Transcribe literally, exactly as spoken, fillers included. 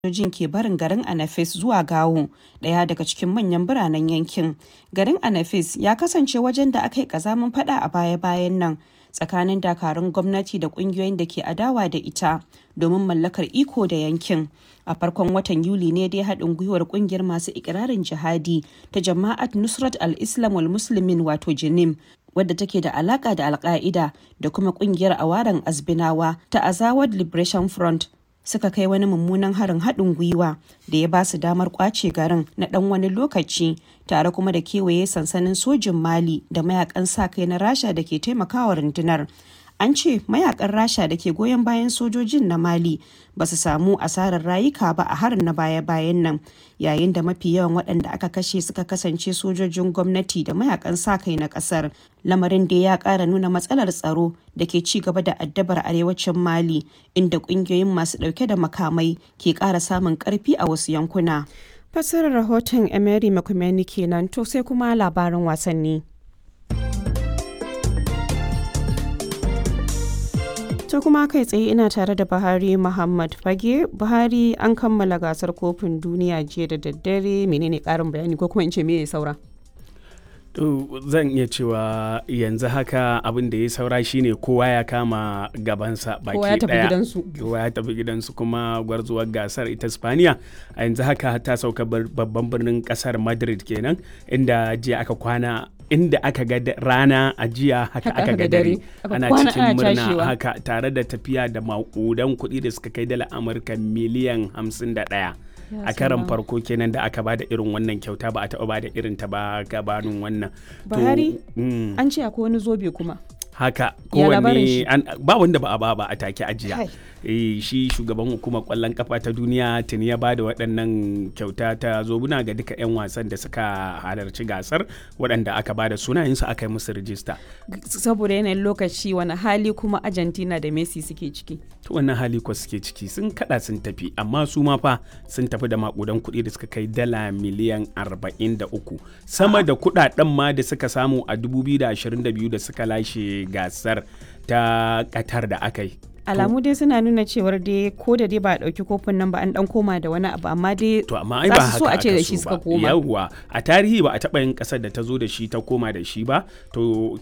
sojojin ke barin garin Annapolis zuwa Gao, ɗaya daga cikin manyan biranen yankin. Garin Annapolis ya kasance wajen da aka yi ƙazamin faɗa a baya-bayan nan tsakanin dakarun gwamnati da ƙungiyoyin da ke adawa da ita domin mallakar iko da yankin. A farkon watan Yuli ne dai haɗin gwiwar ƙungiyar masu ikirarin jihadi ta Jama'at Nusrat al-Islam wal Muslimin wato Jinim, wadda take da alaƙa da Al-Qaida da kuma ƙungiyar Awaran Azbinawa ta Azawad Liberation Front suka kai wani mummunan harin haɗin gwiwa da ya ba su damar ƙwace garin na ɗan wani lokaci, tare kuma da kewaye sansanin sojin Mali da mayakan sa-kai na Rasha da ke taimakawa rundunar. An ce mayakan Rasha da ke goyon bayan sojojin na Mali ba su samu asarar rayuka ba a harin na baya-bayan nan, yayin da mafi yawan waɗanda aka kashe suka kasance sojojin gwamnati da mayakan sa-kai na ƙasar. Lamarin da ya ƙara nuna matsalar tsaro da ke ci gaba da addabar arewacin Mali, inda ƙungiyoyin masu ɗauke da makamai ke ƙara samun ƙarfi a wasu yankuna. Fassarar rahoton Emery Makumeni kenan, to sai kuma labarin wasanni. To kuma kai tsaye ina tare da Buhari Muhammad Fage. Buhari, an kammala gasar kofin duniya jiya da daddare, menene ƙarin bayani ko kuma in ce me ya saura? To zan iya cewa yanzu haka abin da ya saura shine kowa ya kama gabansa baki daya. Kowa ya tafi gidansu. Kowa ya tafi gidansu kuma gwarzuwar gasar ita Spaniya a yanzu haka ta sauka babban birnin kasar Madrid kenan, inda jiya aka kwana inda aka ga rana a jiya haka aka ga dare. Ana cikin murna haka tare da tafiya da maƙudan kuɗi da suka kai dala Amurka miliyan hamsin da ɗaya. A karan farko kenan da aka bada irin wannan kyauta, ba a taɓa bada irin ta ba gabanin wannan. Buhari, an ce akwai wani zobe kuma. Haka kowanne ba wanda ba a ba ba a take ajiya. Eh, shi shugaban hukumar kwallon kafa ta duniya tuni ya bada waɗannan kyauta ta zobuna ga duka 'yan wasan da suka halarci gasar, waɗanda aka bada sunayensu aka yi musu rijista. Saboda yanayin lokaci, wani hali kuma Argentina da Messi suke ciki? To wannan hali ko suke ciki sun kada sun tafi, amma su ma fa sun tafi da makudan kuɗi da suka kai dala miliyan arba'in da uku, sama da kuɗaɗen ma da suka samu a dubu biyu da ashirin da biyu da suka lashe gasar ta Qatar da aka yi. Alamu dai suna nuna cewar dai ko da dai ba a ɗauki kofin nan ba, an ɗan koma da wani abu, amma dai to amma ai ba haka so a ce da shi suka koma. Yawwa, a tarihi ba a taɓa yin ƙasar da ta zo da shi ta koma da shi ba. To